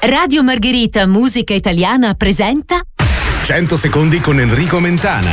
Radio Margherita Musica Italiana presenta 100 secondi con Enrico Mentana.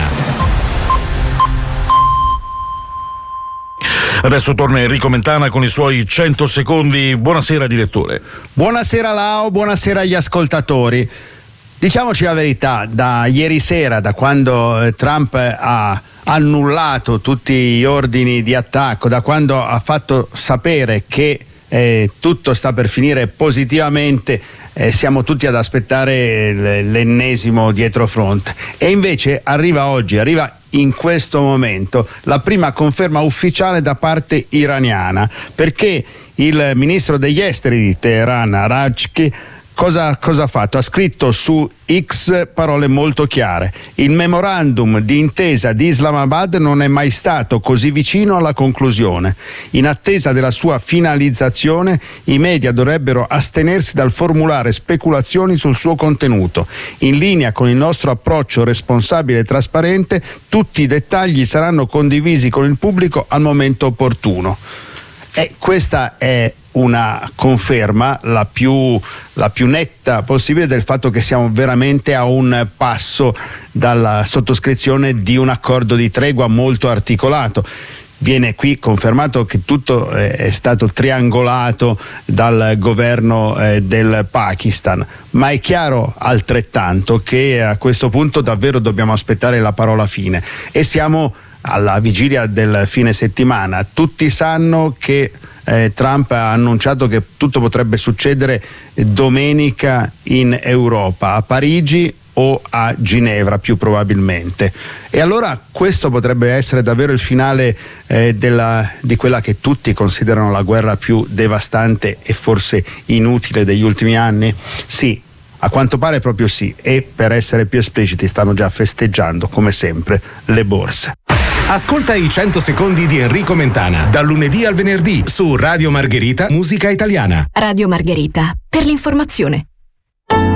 Adesso torna Enrico Mentana con i suoi 100 secondi. Buonasera direttore. Buonasera Lao, buonasera agli ascoltatori. Diciamoci la verità, da ieri sera, da quando Trump ha annullato tutti gli ordini di attacco, da quando ha fatto sapere che tutto sta per finire positivamente, siamo tutti ad aspettare l'ennesimo dietrofront, e invece arriva oggi, arriva in questo momento la prima conferma ufficiale da parte iraniana, perché il ministro degli esteri di Teheran, Arachki, cosa ha fatto? Ha scritto su X parole molto chiare: il memorandum di intesa di Islamabad non è mai stato così vicino alla conclusione. In attesa della sua finalizzazione, i media dovrebbero astenersi dal formulare speculazioni sul suo contenuto. In linea con il nostro approccio responsabile e trasparente, tutti i dettagli saranno condivisi con il pubblico al momento opportuno. E questa è una conferma la più netta possibile del fatto che siamo veramente a un passo dalla sottoscrizione di un accordo di tregua molto articolato. Viene qui confermato che tutto è stato triangolato dal governo del Pakistan, ma è chiaro altrettanto che a questo punto davvero dobbiamo aspettare la parola fine, e siamo alla vigilia del fine settimana. Tutti sanno che Trump ha annunciato che tutto potrebbe succedere domenica in Europa, a Parigi o a Ginevra più probabilmente, e allora questo potrebbe essere davvero il finale di quella che tutti considerano la guerra più devastante e forse inutile degli ultimi anni? Sì, a quanto pare proprio sì, e per essere più espliciti stanno già festeggiando come sempre le borse. Ascolta i 100 secondi di Enrico Mentana dal lunedì al venerdì su Radio Margherita Musica Italiana. Radio Margherita, per l'informazione.